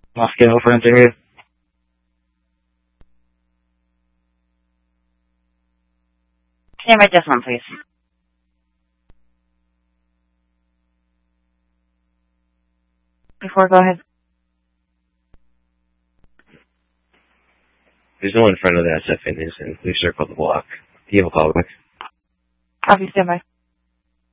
Moscow for interview. Can you write this one, please? Before, go ahead. There's no one in front of the SF and please circle the block. Do you have a call back? Copy, stand by.